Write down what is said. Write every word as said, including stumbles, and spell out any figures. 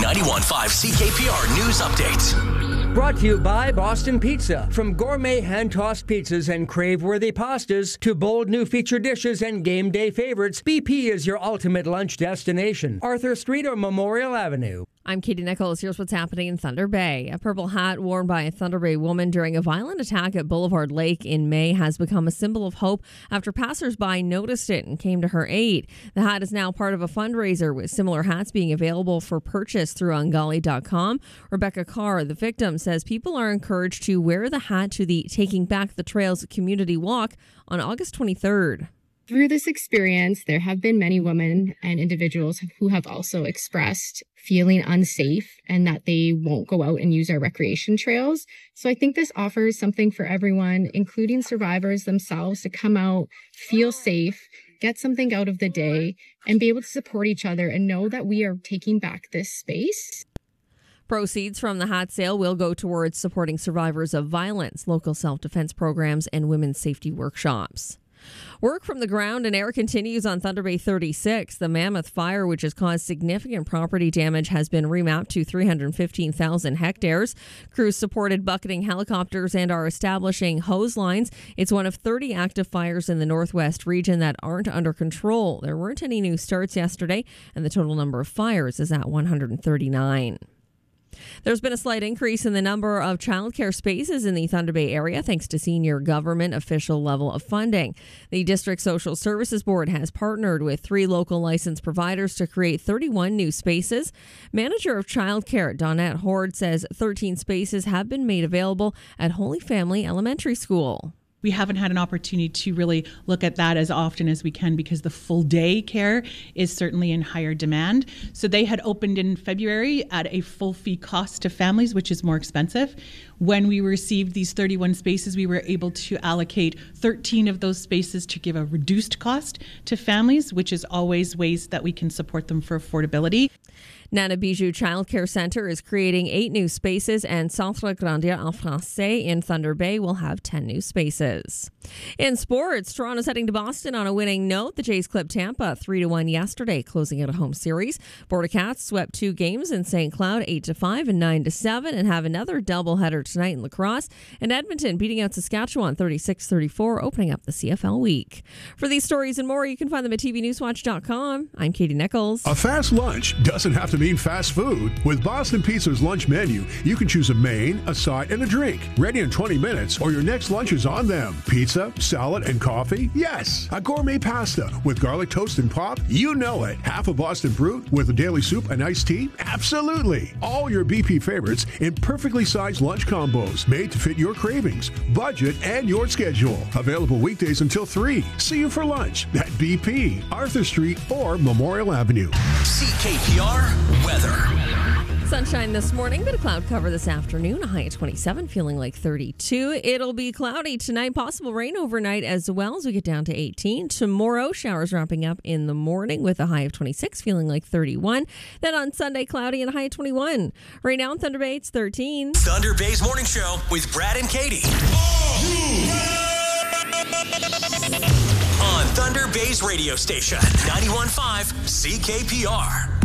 ninety-one point five C K P R News Update. Brought to you by Boston Pizza. From gourmet hand-tossed pizzas and crave-worthy pastas to bold new feature dishes and game day favorites, B P is your ultimate lunch destination. Arthur Street or Memorial Avenue. I'm Katie Nichols. Here's what's happening in Thunder Bay. A purple hat worn by a Thunder Bay woman during a violent attack at Boulevard Lake in May has become a symbol of hope after passersby noticed it and came to her aid. The hat is now part of a fundraiser with similar hats being available for purchase through ungali dot com. Rebecca Carr, the victim, says people are encouraged to wear the hat to the Taking Back the Trails community walk on August twenty-third. Through this experience, there have been many women and individuals who have also expressed feeling unsafe and that they won't go out and use our recreation trails. So I think this offers something for everyone, including survivors themselves, to come out, feel safe, get something out of the day, and be able to support each other and know that we are taking back this space. Proceeds from the hat sale will go towards supporting survivors of violence, local self-defense programs, and women's safety workshops. Work from the ground and air continues on Thunder Bay thirty-six. The Mammoth Fire, which has caused significant property damage, has been remapped to three hundred fifteen thousand hectares. Crews supported bucketing helicopters and are establishing hose lines. It's one of thirty active fires in the Northwest region that aren't under control. There weren't any new starts yesterday, and the total number of fires is at one hundred thirty-nine. There's been a slight increase in the number of childcare spaces in the Thunder Bay area thanks to senior government official level of funding. The District Social Services Board has partnered with three local licensed providers to create thirty-one new spaces. Manager of childcare Donette Horde says thirteen spaces have been made available at Holy Family Elementary School. We haven't had an opportunity to really look at that as often as we can because the full day care is certainly in higher demand. So they had opened in February at a full fee cost to families, which is more expensive. When we received these thirty-one spaces, we were able to allocate thirteen of those spaces to give a reduced cost to families, which is always ways that we can support them for affordability. Nana Bijou Child Care Center is creating eight new spaces, and Centre Grandir en Français in Thunder Bay will have ten new spaces. In sports, Toronto's heading to Boston on a winning note. The Jays clipped Tampa three to one yesterday, closing out a home series. Border Cats swept two games in Saint Cloud, eight to five and nine to seven, and have another doubleheader tonight in lacrosse. And Edmonton beating out Saskatchewan thirty-six thirty-four, opening up the C F L week. For these stories and more, you can find them at T V Newswatch dot com. I'm Katie Nichols. A fast lunch doesn't have to mean fast food. With Boston Pizza's lunch menu, you can choose a main, a side, and a drink. Ready in twenty minutes, or your next lunch is on them. Pizza, salad, and coffee? Yes. A gourmet pasta with garlic toast and pop? You know it. Half a Boston Brute with a daily soup and iced tea? Absolutely. All your B P favorites in perfectly sized lunch combos made to fit your cravings, budget, and your schedule. Available weekdays until three. See you for lunch at B P, Arthur Street, or Memorial Avenue. C K P R weather. Sunshine this morning, bit of cloud cover this afternoon. A high of twenty-seven, feeling like thirty-two. It'll be cloudy tonight, possible rain overnight as well as we get down to eighteen. Tomorrow, showers ramping up in the morning with a high of twenty-six, feeling like thirty-one. Then on Sunday, cloudy and a high of twenty-one. Right now in Thunder Bay, it's thirteen. Thunder Bay's Morning Show with Brad and Katie. On Thunder Bay's radio station, ninety-one point five C K P R.